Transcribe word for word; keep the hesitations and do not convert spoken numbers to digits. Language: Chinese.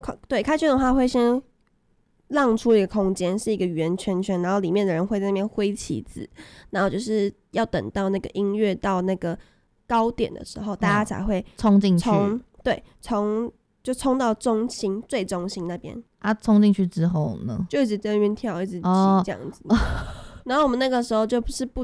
对，开圈的话会先让出一个空间，是一个圆圈圈，然后里面的人会在那边挥旗子，然后就是要等到那个音乐到那个高点的时候，大家才会冲进去。 对，从就冲到中心最中心那边。 啊，冲进去之后呢， 就一直在那边跳，一直挤这样子。哦、然后我们那个时候就是不